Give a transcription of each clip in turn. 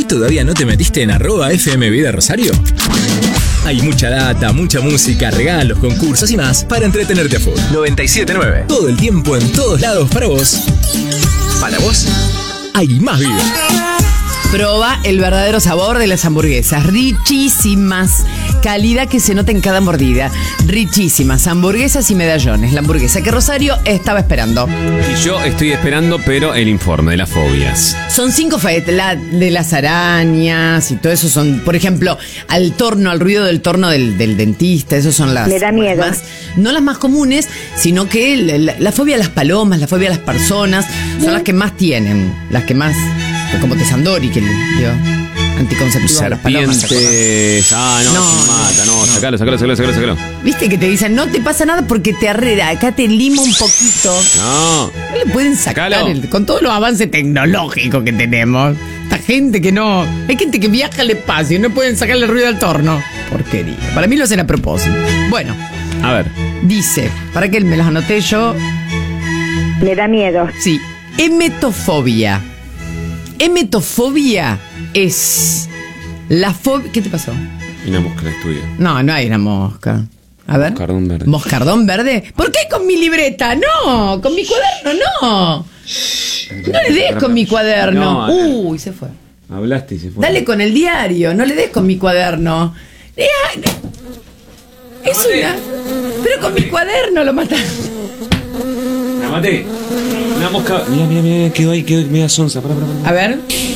todavía no te metiste en @FM Vida Rosario? Hay mucha data, mucha música, regalos, concursos y más para entretenerte a full. 97.9. Todo el tiempo, en todos lados, para vos. Para vos, hay más vida. Proba el verdadero sabor de las hamburguesas. Richísimas. Calidad que se nota en cada mordida. Richísimas. Hamburguesas y medallones. La hamburguesa que Rosario estaba esperando. Y yo estoy esperando, pero el informe de las fobias. Son 5 de las arañas y todo eso son, por ejemplo, al ruido del torno del dentista. Esos son las... Me da miedo. No las más comunes, sino que la fobia a las palomas, la fobia a las personas, son las que más tienen. Las que más... Como Tesandori, que le dio anticonceptivo a las palomas. Serpientes. Se mata. No, sacalo. Viste que te dicen, no te pasa nada porque te arrera. Acá te limo un poquito. No le pueden sacar con todos los avances tecnológicos que tenemos. Esta gente que no... Hay gente que viaja al espacio y no pueden sacarle el ruido al torno. Porquería. Para mí lo hacen a propósito. Bueno. A ver. Dice, para que me los anoté yo. Me da miedo. Sí. Emetofobia. Emetofobia es la fobia... ¿Qué te pasó? Una mosca es tuya. No hay una mosca. A ver. Moscardón verde. ¿Moscardón verde? ¿Por qué con mi libreta? No, con mi cuaderno no. No le des con mi cuaderno. Uy, se fue. Hablaste y se fue. Dale con el diario, no le des con mi cuaderno. Es una... Pero con mi cuaderno lo mataron. La maté. Una mosca. Mira, quedó ahí, media sonza. Para. A ver.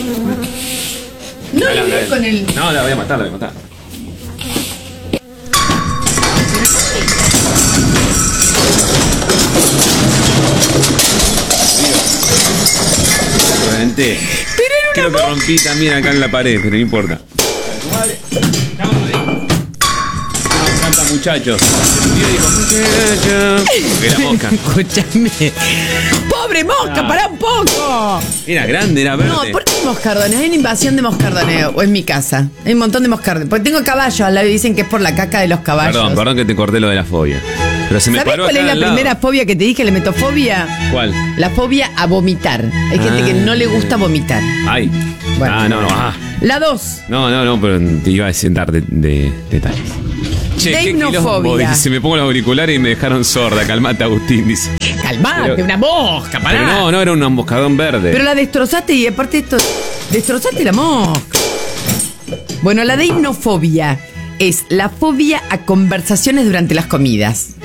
No le des con el... No, la voy a matar. Reventé. Creo que rompí también acá en la pared, pero no importa. Muchachos. Porque la mosca. Escúchame. ¡Pobre mosca! ¡Pará un poco! Era grande, era verde. No, ¿por qué moscardones? Hay una invasión de moscardones en mi casa. Hay un montón de moscardones. Porque tengo caballos al lado y dicen que es por la caca de los caballos. Perdón que te corté lo de la fobia. Pero se me ¿Sabés paró cuál acá es la primera fobia que te dije, la emetofobia? ¿Cuál? La fobia a vomitar. Hay gente que no le gusta vomitar. Ay. Bueno. No. La 2. No, pero te iba a dar de detalles. Che, Deipnofobia. Dice, se me pongo los auriculares y me dejaron sorda. Calmate, Agustín, dice. Calmate, una mosca, pará. Pero no era un moscardón verde. Pero la destrozaste y aparte esto... Destrozaste la mosca. Bueno, la deipnofobia es la fobia a conversaciones durante las comidas.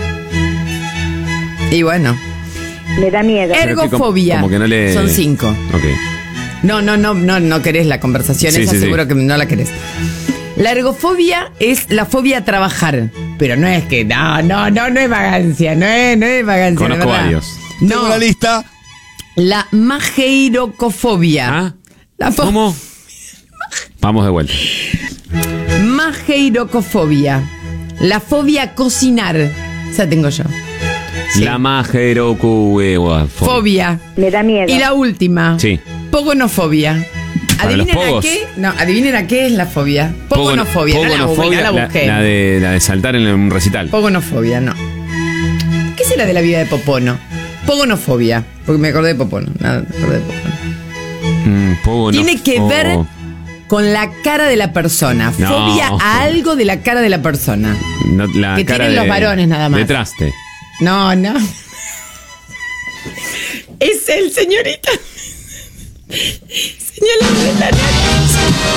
Y bueno. Me da miedo. Ergofobia. Como que no le... Son 5. Ok. No querés la conversación, sí, esa sí, seguro que no la querés. La ergofobia es la fobia a trabajar. Pero no es que... No es vagancia. No es vagancia. Conozco varios. No. Tengo la lista. La mageirocofobia. ¿Cómo? Vamos de vuelta. Mageirocofobia. La fobia a cocinar. Esa tengo yo. Sí. La mageirocofobia. Fobia. Me da miedo. Y la última. Sí. Pogonofobia. ¿Adivinen a qué? No, adivinen a qué es la fobia. Pogonofobia. Pogonofobia, la busqué. La de saltar en un recital. Pogonofobia, no. ¿Qué será de la vida de Popono? Pogonofobia. Porque me acordé de Popono. Nada, me acordé de Popono. Tiene que ver con la cara de la persona. Fobia a algo de la cara de la persona. No, la que cara tienen los varones nada más. De traste. No. Es el señorita. Señalando la nariz.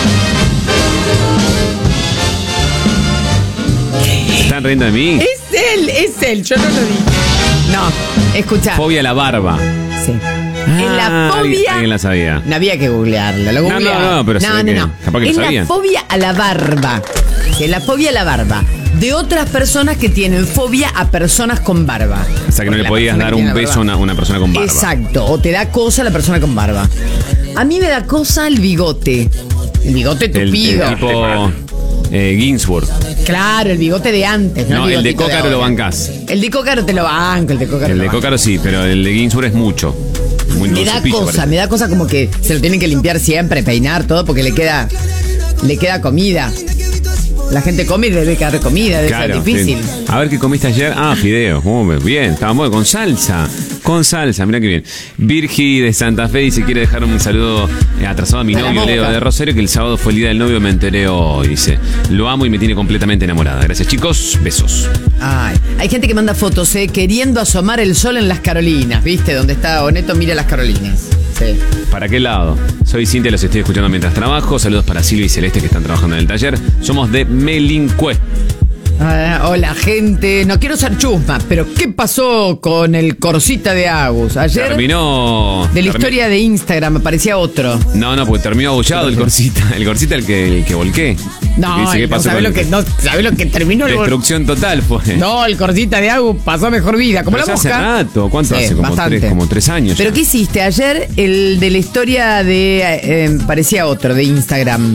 ¿Están riendo de mí? Es él, yo no lo dije. No, escucha. Fobia a la barba. Sí. En la fobia. Alguien la sabía. No había que googlearla, lo googleaba. No, pero no. Capaz que es lo sabían. la fobia a la barba. Es la fobia a la barba. De otras personas que tienen fobia a personas con barba. O sea que no le podías dar un beso a una persona con barba. Exacto, o te da cosa la persona con barba. A mí me da cosa el bigote. El bigote tupido. El tipo Ginsburg. Claro, el bigote de antes. No, el de Cócaro lo bancás. El de Cócaro te lo banco, el de Cócaro sí, pero el de Ginsburg es mucho. Me da cosa como que se lo tienen que limpiar siempre, peinar todo, porque le queda comida. La gente come y debe quedar comida, debe ser difícil. Sí. A ver qué comiste ayer. Fideo. Bien, estaba muy con salsa. Con salsa, mirá qué bien. Virgi de Santa Fe dice, quiere dejar un saludo atrasado a mi novio Leo de Rosario, que el sábado fue el día del novio, me enteré hoy. Dice, lo amo y me tiene completamente enamorada. Gracias, chicos. Besos. Ay, hay gente que manda fotos, queriendo asomar el sol en las Carolinas, ¿viste? Donde está Oneto, mira las Carolinas. Sí. ¿Para qué lado? Soy Cintia, los estoy escuchando mientras trabajo. Saludos para Silvia y Celeste que están trabajando en el taller. Somos de Melincue. Hola, gente. No quiero ser chusma, pero ¿qué pasó con el Corsita de Agus? Ayer terminó. De la historia de Instagram aparecía otro. No, porque terminó abullado el Corsita. El Corsita el que volqué. No, ¿sabes lo que terminó? Destrucción total fue. No, el Corsita de Agus pasó a mejor vida. Como pero la mosca. Hace rato. ¿Cuánto hace? Como 3 años. ¿Pero qué hiciste? Ayer el de la historia de parecía otro de Instagram.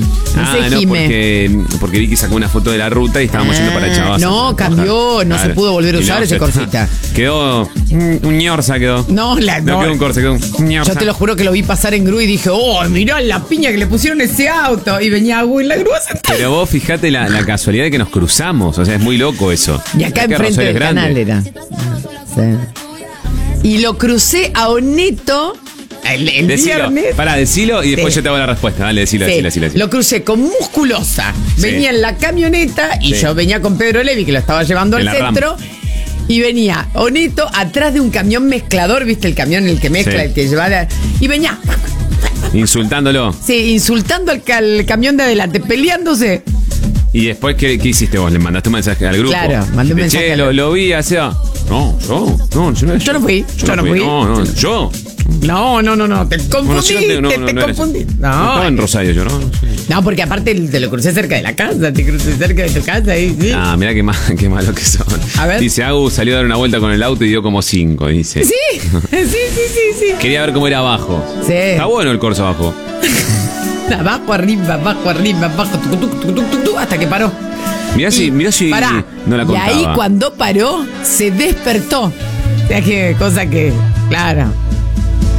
Porque Vicky sacó una foto de la ruta y estábamos yendo para Chavas. No, cambió, no se pudo volver a usar ese Corsita. Quedó un ñorza, quedó. No quedó un Corsa, quedó un ñorza. Yo te lo juro que lo vi pasar en grúa y dije, mirá la piña que le pusieron a ese auto. Y venía Agus en la grúa sentada. Pero vos fijate la casualidad de que nos cruzamos. O sea, es muy loco eso. Y acá enfrente del canal era. Sí. Y lo crucé a Oneto el viernes. Pará, decilo y después yo te hago la respuesta. Dale, decilo. Lo crucé con Musculosa. Venía en la camioneta y yo venía con Pedro Levi, que lo estaba llevando al centro. Y venía Oneto atrás de un camión mezclador, ¿viste? El camión en el que mezcla, el que lleva. Y venía. Insultándolo. Sí, insultando al camión de adelante, peleándose. ¿Y después qué hiciste vos? ¿Le mandaste un mensaje al grupo? Claro, mandé un mensaje. Che, lo vi, hacía. No, yo no fui. Yo. No, te confundiste, te confundiste. No, estaba en Rosario yo, ¿no? No, porque aparte te lo crucé cerca de la casa, te crucé cerca de tu casa y sí. Mirá qué malo que son. A ver. Dice, Agus salió a dar una vuelta con el auto y dio como 5, dice. Sí. Quería ver cómo era abajo. Sí. Está bueno el Corsa abajo. Abajo, arriba, abajo, hasta que paró. Mirá si pará. No la contaba. Y ahí cuando paró, se despertó. O sea, que cosa que, claro.